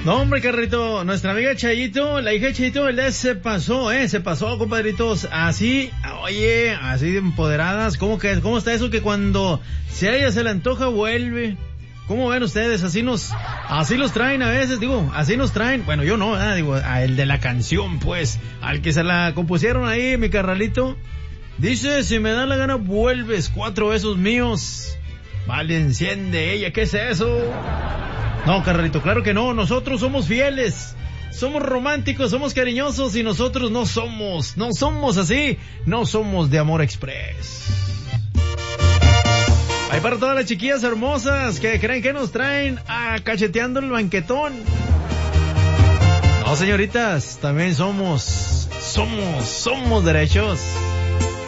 No, hombre, Carrito, nuestra amiga Chayito, la hija de Chayito, se pasó, compadritos, así, oye, así de empoderadas. ¿Cómo está eso que cuando si a ella se le antoja vuelve? ¿Cómo ven ustedes? Así los traen a veces, así nos traen. Bueno, yo no, a el de la canción, pues, al que se la compusieron ahí, mi carnalito. Dice, si me da la gana, vuelves, 4 besos míos. Vale, enciende ella, ¿qué es eso? No, carnalito, claro que no, nosotros somos fieles. Somos románticos, somos cariñosos y nosotros no somos así, no somos de Amor Express. Ahí para todas las chiquillas hermosas que creen que nos traen a cacheteando el banquetón. No, señoritas, también somos derechos.